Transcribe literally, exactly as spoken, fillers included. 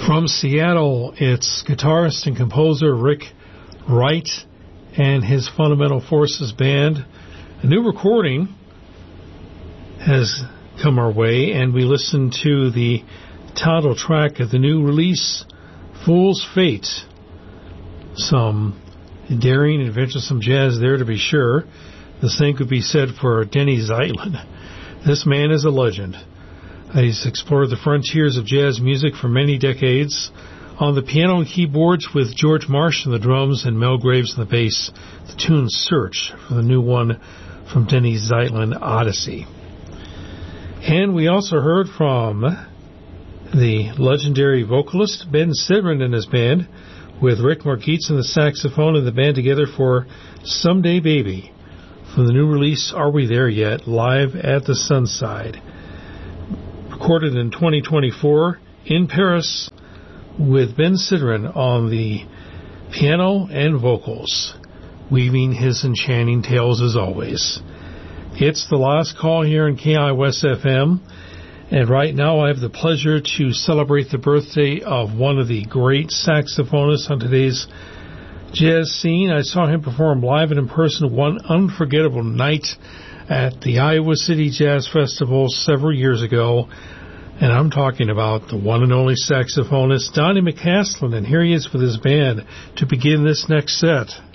From Seattle, it's guitarist and composer Rick Wright and his Fundamental Forces Band. A new recording has come our way, and we listened to the title track of the new release, Fool's Fate. Some daring and adventuresome jazz there, to be sure. The same could be said for Denny Zeitlin. This man is a legend. He's explored the frontiers of jazz music for many decades. On the piano and keyboards with George Marsh on the drums and Mel Graves on the bass, the tune Search for the new one from Denny Zeitlin, Odyssey. And we also heard from the legendary vocalist Ben Sidran and his band, with Rick Marquitz on the saxophone and the band together for Someday Baby from the new release Are We There Yet? Live at the Sunside. Recorded in twenty twenty-four in Paris with Ben Sidran on the piano and vocals, weaving his enchanting tales as always. It's the last call here in K I O S F M, and right now I have the pleasure to celebrate the birthday of one of the great saxophonists on today's jazz scene. I saw him perform live and in person one unforgettable night at the Iowa City Jazz Festival several years ago, and I'm talking about the one and only saxophonist Donnie McCaslin, and here he is with his band to begin this next set.